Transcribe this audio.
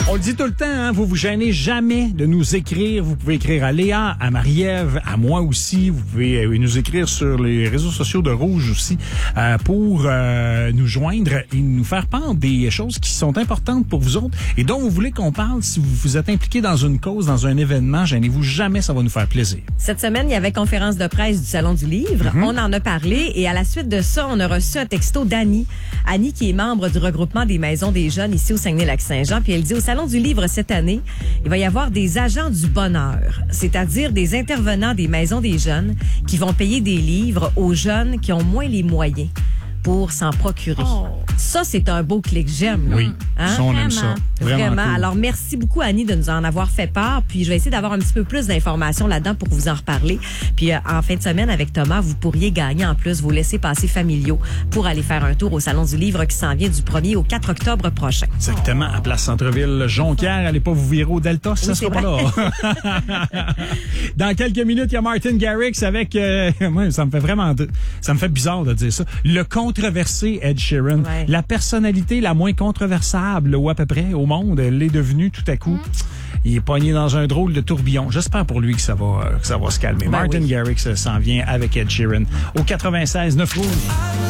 On le dit tout le temps, hein, vous gênez jamais de nous écrire. Vous pouvez écrire à Léa, à Marie-Ève, à moi aussi. Vous pouvez nous écrire sur les réseaux sociaux de Rouge aussi pour nous joindre et nous faire part des choses qui sont importantes pour vous autres et dont vous voulez qu'on parle. Si vous êtes impliqué dans une cause, dans un événement, gênez-vous jamais, ça va nous faire plaisir. Cette semaine, il y avait conférence de presse du Salon du Livre. On en a parlé et à la suite de ça, on a reçu un texto d'Annie. Annie qui est membre du regroupement des maisons des jeunes ici au Saguenay-Lac-Saint-Jean. Puis elle dit au Salon du Livre cette année, il va y avoir des agents du bonheur, c'est-à-dire des intervenants des maisons des jeunes qui vont payer des livres aux jeunes qui ont moins les moyens pour s'en procurer. Oh. Ça, c'est un beau clic, j'aime. Là. Oui, hein? Ça, on aime ça. Vraiment. Cool. Alors, merci beaucoup, Annie, de nous en avoir fait part. Puis, je vais essayer d'avoir un petit peu plus d'informations là-dedans pour vous en reparler. Puis, en fin de semaine, avec Thomas, vous pourriez gagner en plus vos laissez-passer familiaux pour aller faire un tour au Salon du Livre qui s'en vient du 1er au 4 octobre prochain. Exactement, à Place Centre-Ville Jonquière. Allez pas vous virer au Delta, ça sera pas là. Dans quelques minutes, il y a Martin Garrix avec... moi, ça me fait bizarre de dire ça. Le controversé Ed Sheeran. Ouais. La personnalité la moins controversable, ou à peu près, au monde, elle est devenue tout à coup. Il est pogné dans un drôle de tourbillon. J'espère pour lui que ça va se calmer. Ben Martin oui. Garrix s'en vient avec Ed Sheeran au 96.9 Rouge.